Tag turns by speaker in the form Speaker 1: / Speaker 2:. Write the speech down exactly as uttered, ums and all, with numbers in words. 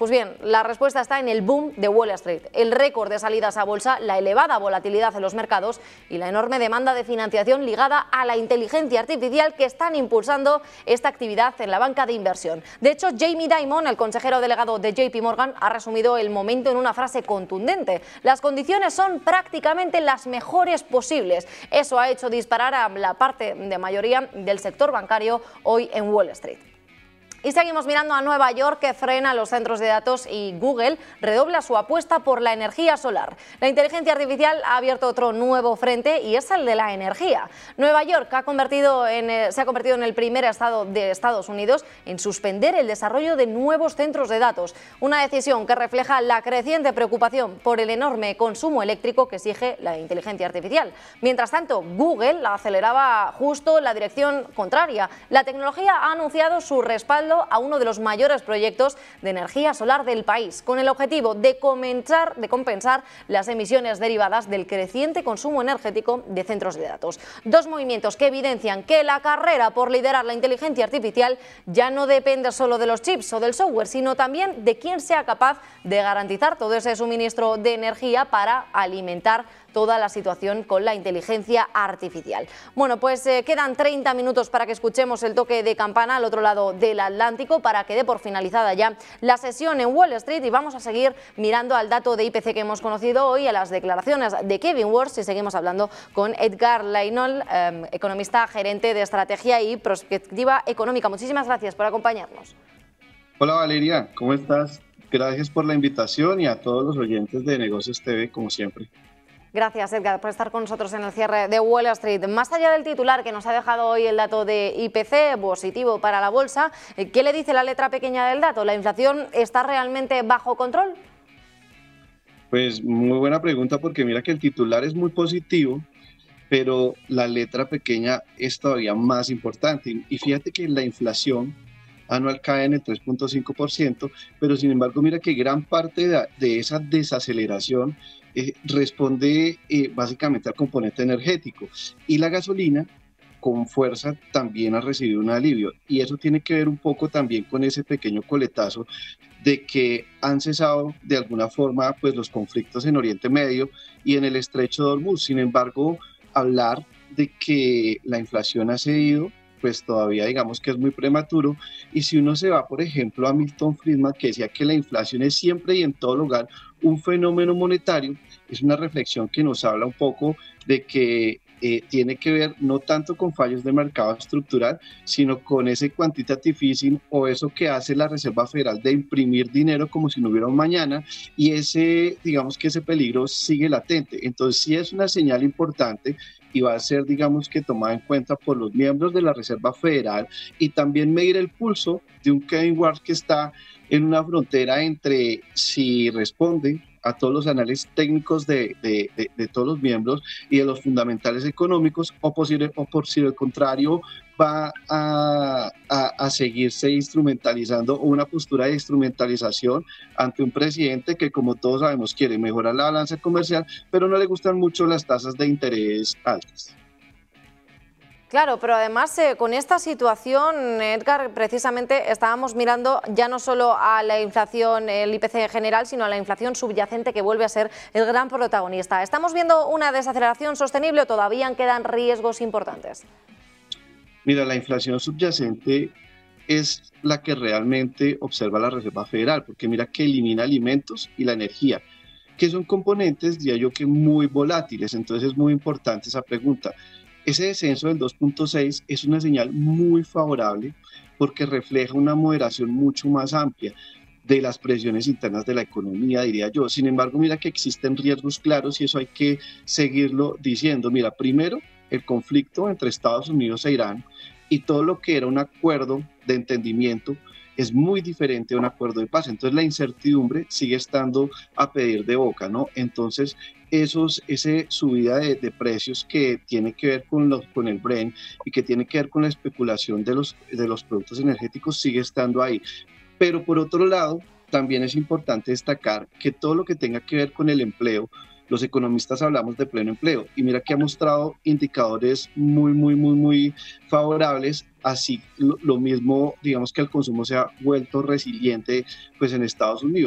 Speaker 1: Pues bien, la respuesta está en el boom de Wall Street, el récord de salidas a bolsa, la elevada volatilidad en los mercados y la enorme demanda de financiación ligada a la inteligencia artificial que están impulsando esta actividad en la banca de inversión. De hecho, Jamie Dimon, el consejero delegado de J P Morgan, ha resumido el momento en una frase contundente: las condiciones son prácticamente las mejores posibles. Eso ha hecho disparar a la parte de mayoría del sector bancario hoy en Wall Street. Y seguimos mirando a Nueva York, que frena los centros de datos, y Google redobla su apuesta por la energía solar. La inteligencia artificial ha abierto otro nuevo frente y es el de la energía. Nueva York ha convertido en, se ha convertido en el primer estado de Estados Unidos en suspender el desarrollo de nuevos centros de datos. Una decisión que refleja la creciente preocupación por el enorme consumo eléctrico que exige la inteligencia artificial. Mientras tanto, Google aceleraba justo la dirección contraria. La tecnología ha anunciado su respaldo a uno de los mayores proyectos de energía solar del país, con el objetivo de comenzar, de compensar las emisiones derivadas del creciente consumo energético de centros de datos. Dos movimientos que evidencian que la carrera por liderar la inteligencia artificial ya no depende solo de los chips o del software, sino también de quién sea capaz de garantizar todo ese suministro de energía para alimentar toda la situación con la inteligencia artificial. Bueno, pues eh, quedan treinta minutos para que escuchemos el toque de campana al otro lado del Atlántico, para que dé por finalizada ya la sesión en Wall Street, y vamos a seguir mirando al dato de I P C que hemos conocido hoy, a las declaraciones de Kevin Warsh, y seguimos hablando con Edgar Leinol, eh, economista gerente de estrategia y prospectiva económica. Muchísimas gracias por acompañarnos.
Speaker 2: Hola Valeria, ¿cómo estás? Gracias por la invitación y a todos los oyentes de Negocios T V, como siempre.
Speaker 1: Gracias, Edgar, por estar con nosotros en el cierre de Wall Street. Más allá del titular que nos ha dejado hoy el dato de I P C, positivo para la bolsa, ¿qué le dice la letra pequeña del dato? ¿La inflación está realmente bajo control?
Speaker 2: Pues muy buena pregunta, porque mira que el titular es muy positivo, pero la letra pequeña es todavía más importante. Y fíjate que la inflación anual cae en el tres punto cinco por ciento, pero sin embargo mira que gran parte de, de esa desaceleración eh, responde eh, básicamente al componente energético, y la gasolina con fuerza también ha recibido un alivio, y eso tiene que ver un poco también con ese pequeño coletazo de que han cesado de alguna forma pues los conflictos en Oriente Medio y en el Estrecho de Hormuz. Sin embargo, hablar de que la inflación ha cedido, pues todavía digamos que es muy prematuro. Y si uno se va, por ejemplo, a Milton Friedman, que decía que la inflación es siempre y en todo lugar un fenómeno monetario, es una reflexión que nos habla un poco de que eh, tiene que ver no tanto con fallos de mercado estructural, sino con ese quantitative easing, o eso que hace la Reserva Federal de imprimir dinero como si no hubiera un mañana, y ese, digamos que ese peligro sigue latente. Entonces sí es una señal importante, y va a ser, digamos que tomada en cuenta por los miembros de la Reserva Federal, y también medir el pulso de un Kevin Warsh que está en una frontera entre si responde a todos los análisis técnicos de, de, de, de todos los miembros y de los fundamentales económicos, o, posible, o por si el contrario va a, a, a seguirse instrumentalizando, una postura de instrumentalización ante un presidente que, como todos sabemos, quiere mejorar la balanza comercial, pero no le gustan mucho las tasas de interés altas.
Speaker 1: Claro, pero además eh, con esta situación, Edgar, precisamente estábamos mirando ya no solo a la inflación, el I P C en general, sino a la inflación subyacente, que vuelve a ser el gran protagonista. ¿Estamos viendo una desaceleración sostenible o todavía quedan riesgos importantes?
Speaker 2: Mira, la inflación subyacente es la que realmente observa la Reserva Federal, porque mira que elimina alimentos y la energía, que son componentes, diría yo, que muy volátiles. Entonces es muy importante esa pregunta. Ese descenso del dos punto seis es una señal muy favorable, porque refleja una moderación mucho más amplia de las presiones internas de la economía, diría yo. Sin embargo, mira que existen riesgos claros, y eso hay que seguirlo diciendo. Mira, primero, el conflicto entre Estados Unidos e Irán, y todo lo que era un acuerdo de entendimiento es muy diferente a un acuerdo de paz. Entonces la incertidumbre sigue estando a pedir de boca, ¿no? Entonces esos, esa subida de, de precios que tiene que ver con, los, con el Brent, y que tiene que ver con la especulación de los, de los productos energéticos, sigue estando ahí. Pero por otro lado, también es importante destacar que todo lo que tenga que ver con el empleo los economistas hablamos de pleno empleo y mira que ha mostrado indicadores muy, muy, muy, muy favorables. Así lo, lo mismo, digamos que el consumo se ha vuelto resiliente pues en Estados Unidos.